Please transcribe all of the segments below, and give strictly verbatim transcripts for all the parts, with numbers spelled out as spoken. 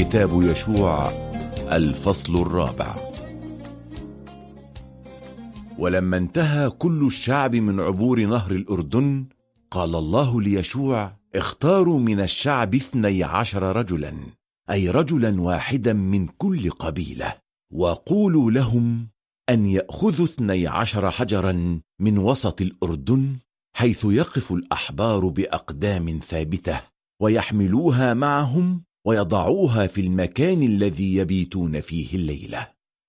كتاب يشوع الفصل الرابع. ولما انتهى كل الشعب من عبور نهر الأردن، قال الله ليشوع: اختاروا من الشعب اثني عشر رجلا، أي رجلا واحدا من كل قبيلة، وقولوا لهم أن يأخذوا اثني عشر حجرا من وسط الأردن، حيث يقف الأحبار بأقدام ثابتة، ويحملوها معهم ويضعوها في المكان الذي يبيتون فيه الليلة.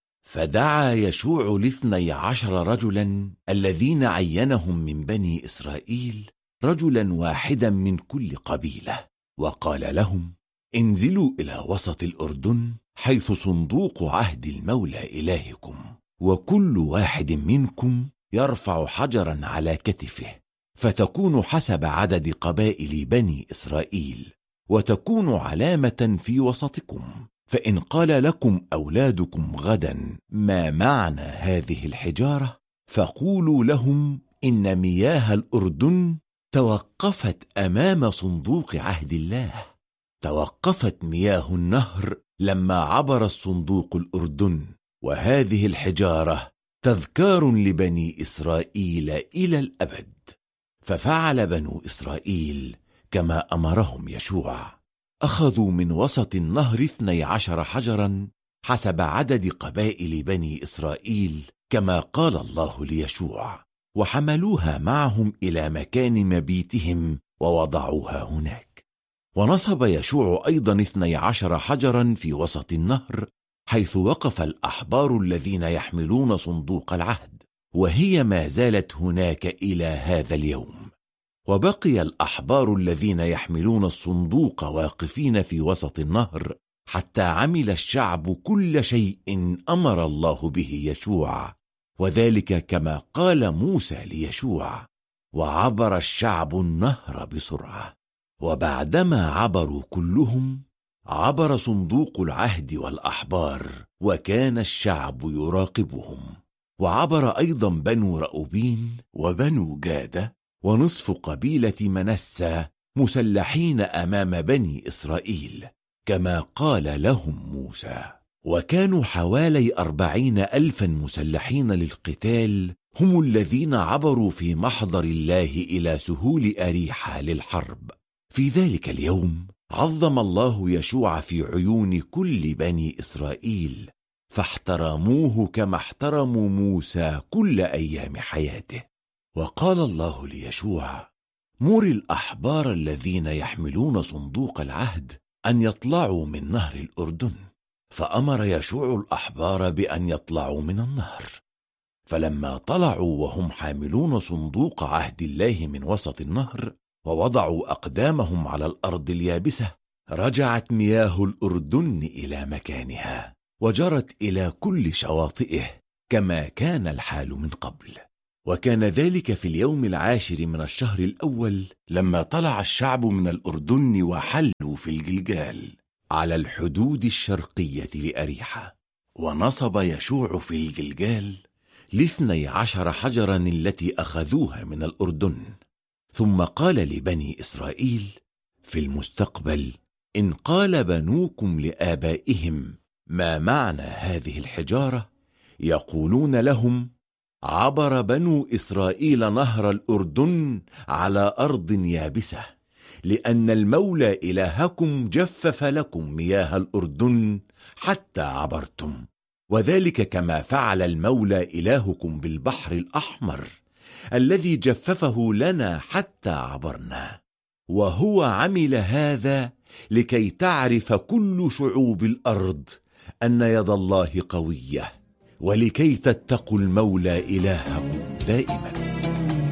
فدعا يشوع لاثني عشر رجلا الذين عينهم من بني إسرائيل، رجلا واحدا من كل قبيلة، وقال لهم: انزلوا إلى وسط الأردن، حيث صندوق عهد المولى إلهكم، وكل واحد منكم يرفع حجرا على كتفه، فتكون حسب عدد قبائل بني إسرائيل، وتكون علامة في وسطكم. فإن قال لكم أولادكم غدا: ما معنى هذه الحجارة؟ فقولوا لهم: إن مياه الأردن توقفت أمام صندوق عهد الله. توقفت مياه النهر لما عبر الصندوق الأردن، وهذه الحجارة تذكار لبني إسرائيل إلى الأبد. ففعل بنو إسرائيل كما أمرهم يشوع، أخذوا من وسط النهر اثني عشر حجرا حسب عدد قبائل بني إسرائيل، كما قال الله ليشوع، وحملوها معهم إلى مكان مبيتهم ووضعوها هناك. ونصب يشوع أيضا اثني عشر حجرا في وسط النهر، حيث وقف الأحبار الذين يحملون صندوق العهد، وهي ما زالت هناك إلى هذا اليوم. وبقي الأحبار الذين يحملون الصندوق واقفين في وسط النهر، حتى عمل الشعب كل شيء أمر الله به يشوع، وذلك كما قال موسى ليشوع. وعبر الشعب النهر بسرعة. وبعدما عبروا كلهم، عبر صندوق العهد والأحبار، وكان الشعب يراقبهم. وعبر أيضا بنو رأوبين وبنو جادة ونصف قبيلة منسى مسلحين أمام بني إسرائيل، كما قال لهم موسى. وكانوا حوالي أربعين ألفا مسلحين للقتال، هم الذين عبروا في محضر الله إلى سهول أريحة للحرب. في ذلك اليوم عظم الله يشوع في عيون كل بني إسرائيل، فاحترموه كما احترموا موسى كل أيام حياته. وقال الله ليشوع: مر الأحبار الذين يحملون صندوق العهد أن يطلعوا من نهر الأردن. فأمر يشوع الأحبار بأن يطلعوا من النهر. فلما طلعوا وهم حاملون صندوق عهد الله من وسط النهر، ووضعوا أقدامهم على الأرض اليابسة، رجعت مياه الأردن إلى مكانها، وجرت إلى كل شواطئه كما كان الحال من قبل. وكان ذلك في اليوم العاشر من الشهر الأول، لما طلع الشعب من الأردن وحلوا في الجلجال على الحدود الشرقية لأريحة. ونصب يشوع في الجلجال لاثني عشر حجرا التي أخذوها من الأردن. ثم قال لبني إسرائيل: في المستقبل إن قال بنوكم لآبائهم: ما معنى هذه الحجارة؟ يقولون لهم: عبر بنو إسرائيل نهر الأردن على أرض يابسة، لأن المولى إلهكم جفف لكم مياه الأردن حتى عبرتم، وذلك كما فعل المولى إلهكم بالبحر الأحمر الذي جففه لنا حتى عبرنا. وهو عمل هذا لكي تعرف كل شعوب الأرض أن يد الله قوية، ولكي تتقوا المولى إلهكم دائما.